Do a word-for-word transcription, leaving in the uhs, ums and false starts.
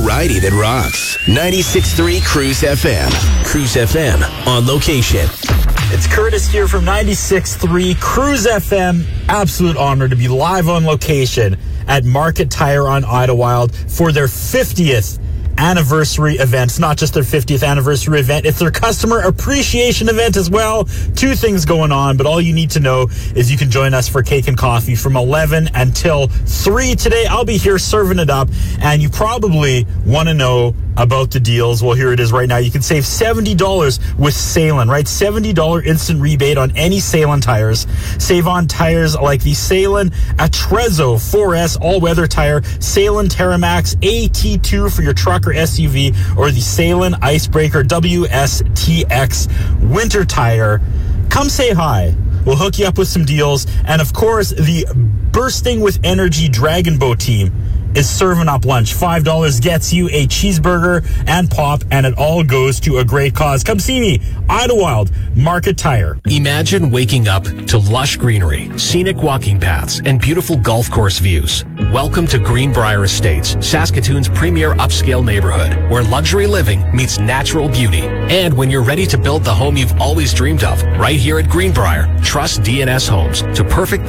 variety that rocks. ninety-six point three Cruise F M. Cruise F M on location. It's Curtis here from ninety-six point three Cruise F M. Absolute honor to be live on location at Market Tire on Idlewild for their fiftieth anniversary event. It's not just their fiftieth anniversary event, it's their customer appreciation event as well. Two things going on, but all you need to know is you can join us for cake and coffee from eleven until three today. I'll be here serving it up, and you probably want to know about the deals. Well, here it is right now. You can save seventy dollars with Salem, right? seventy dollars instant rebate on any Salem tires. Save on tires like the Salem Attrezzo four S all-weather tire, Salem Terramax A T two for your truck or S U V, or the Salem Icebreaker W S T X winter tire. Come say hi. We'll hook you up with some deals. And of course, the Bursting with Energy Dragon Boat team is serving up lunch. five dollars gets you a cheeseburger and pop, and it all goes to a great cause. Come see me, Idlewild, Market Tire. Imagine waking up to lush greenery, scenic walking paths, and beautiful golf course views. Welcome to Greenbrier Estates, Saskatoon's premier upscale neighborhood, where luxury living meets natural beauty. And when you're ready to build the home you've always dreamed of, right here at Greenbrier, trust D and S Homes to perfectly